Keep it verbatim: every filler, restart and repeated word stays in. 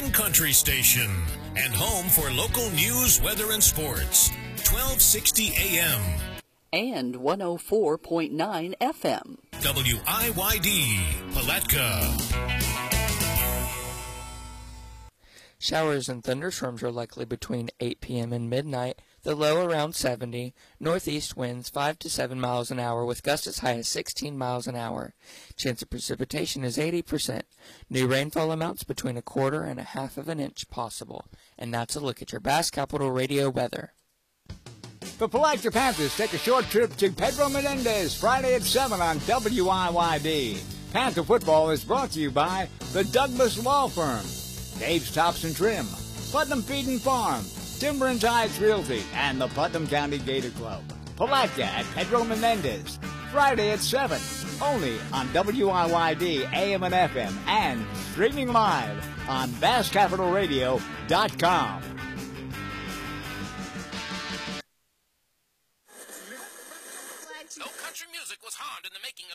Living Country Station and home for local news, weather, and sports. twelve sixty A M. And one oh four point nine F M. W I Y D, Palatka. Showers and thunderstorms are likely between eight p.m. and midnight, the low around seventy, northeast winds five to seven miles an hour with gusts as high as sixteen miles an hour. Chance of precipitation is eighty percent. New rainfall amounts between a quarter and a half of an inch possible. And that's a look at your Bass Capital Radio weather. The Palatka Panthers take a short trip to Pedro Menendez Friday at seven on W I Y D. Panther football is brought to you by the Douglas Law Firm, Dave's Tops and Trim, Putnam Feed and Farm, Timber and Tides Realty, and the Putnam County Gator Club. Palatka at Pedro Menendez, Friday at seven, only on W I Y D A M and F M, and streaming live on bass capital radio dot com. No country music was hard in the making of